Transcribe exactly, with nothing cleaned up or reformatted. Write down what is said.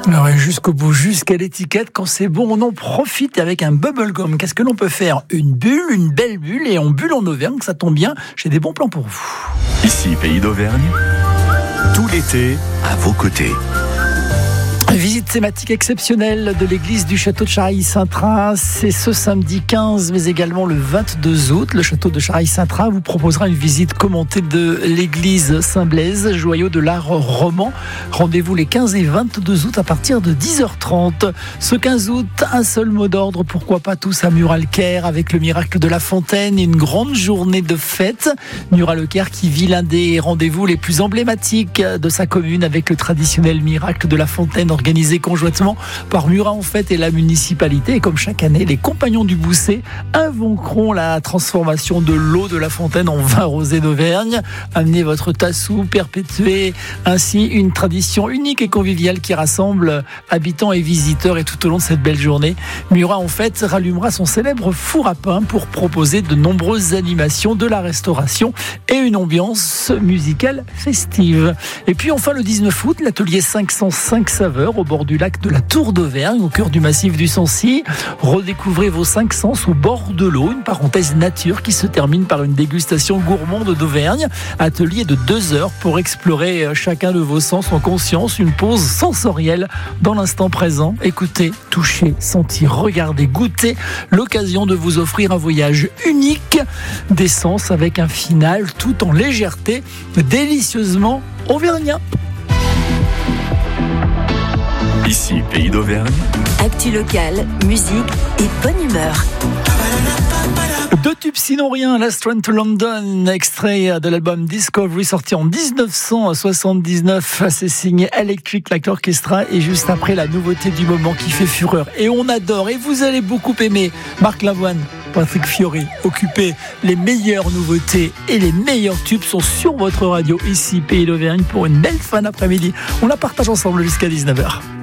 Alors jusqu'au bout, jusqu'à l'étiquette, quand c'est bon, on en profite avec un bubblegum. Qu'est-ce que l'on peut faire? Une bulle, une belle bulle, et on bulle en Auvergne, ça tombe bien, j'ai des bons plans pour vous. Ici, Pays d'Auvergne, tout l'été, à vos côtés. Visite thématique exceptionnelle de l'église du château de Charailly-Saint-Train. C'est ce samedi quinze, mais également le vingt-deux août. Le château de Charailly-Saint-Train vous proposera une visite commentée de l'église Saint-Blaise, joyau de l'art roman. Rendez-vous les quinze et vingt-deux août à partir de dix heures trente. Ce quinze août, un seul mot d'ordre, pourquoi pas tous à Murat-le-Caire avec le miracle de la fontaine, une grande journée de fête. Murat-le-Caire qui vit l'un des rendez-vous les plus emblématiques de sa commune avec le traditionnel miracle de la fontaine organisé conjointement par Murat en Fête et la municipalité. Et comme chaque année, les compagnons du Bousset invoqueront la transformation de l'eau de la fontaine en vin rosé d'Auvergne. Amenez votre tassou, perpétuez ainsi une tradition unique et conviviale qui rassemble habitants et visiteurs. Et tout au long de cette belle journée, Murat en Fête rallumera son célèbre four à pain pour proposer de nombreuses animations, de la restauration et une ambiance musicale festive. Et puis enfin le dix-neuf août, l'atelier cinq cent cinq saveurs au bord du lac de la Tour d'Auvergne, au cœur du massif du Sancy. Redécouvrez vos cinq sens au bord de l'eau, une parenthèse nature qui se termine par une dégustation gourmande d'Auvergne. Atelier de deux heures pour explorer chacun de vos sens en conscience, une pause sensorielle dans l'instant présent. Écoutez, touchez, sentir, regardez, goûter, l'occasion de vous offrir un voyage unique des sens avec un final tout en légèreté, délicieusement auvergnat. Ici, Pays d'Auvergne. Actu locale, musique et bonne humeur. Deux tubes sinon rien, Last Train to London, extrait de l'album Discovery sorti en dix-neuf cent soixante-dix-neuf, c'est signé Electric Light Orchestra, et juste après la nouveauté du moment qui fait fureur et on adore et vous allez beaucoup aimer, Marc Lavoine, Patrick Fiori, occupez les meilleures nouveautés et les meilleurs tubes sont sur votre radio ici Pays d'Auvergne pour une belle fin d'après-midi. On la partage ensemble jusqu'à dix-neuf heures.